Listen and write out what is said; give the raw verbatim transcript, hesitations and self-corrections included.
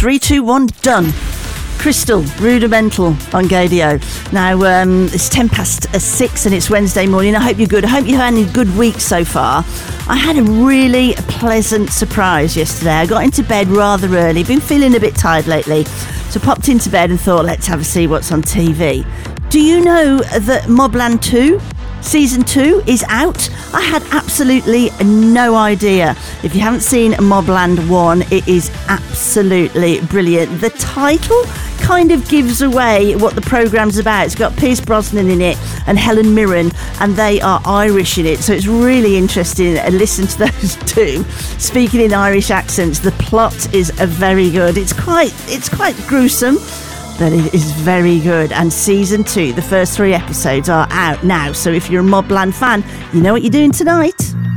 Three, two, one, done. Crystal, Rudimental on Gadio. Now, um, it's ten past six and it's Wednesday morning. I hope you're good. I hope you've had a good week so far. I had a really pleasant surprise yesterday. I got into bed rather early. Been feeling a bit tired lately. So popped into bed and thought, let's have a see what's on T V. Do you know that Mobland two? Season two is out. I had absolutely no idea. If you haven't seen Mobland one, it is absolutely brilliant. The title kind of gives away what the programme's about. It's got Pierce Brosnan in it and Helen Mirren, and they are Irish in it. So it's really interesting. Listen to those two speaking in Irish accents. The plot is uh, very good. It's quite, it's quite gruesome, but it is very good. And season two, the first three episodes are out now. So if you're a Mobland fan, you know what you're doing tonight.